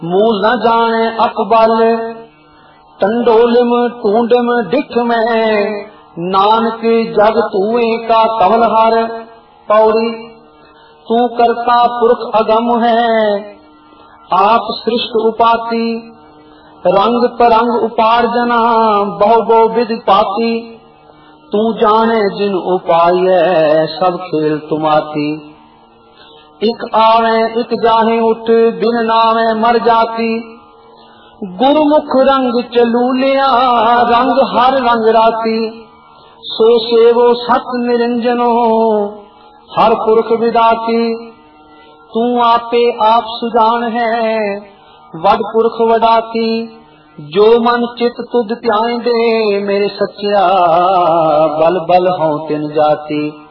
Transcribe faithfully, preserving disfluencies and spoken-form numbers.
मूल न जाने अकबल, टंडोलिम टूंडम डिठ में, नानक जग तूए का कमल हर। पौड़ी तू करता पुरख अगम है, आप सृष्ट उपाति, रंग परंग उपार्जना बहु बहु विधि पाती। तू जाने जिन उपाय सब खेल तुमाती, इक आवे इक जाहे उठ बिन नावे मर जाती। गुरुमुख रंग चलूलिया रंग हर रंग राती, सो सेवो सत निरंजनो हर पुरख विदाती। तू आपे आप सुजान है वड पुरख वडाती, जो मन चित तुद ध्यान दे मेरे सच्चिया बल बल हों तिन जाती।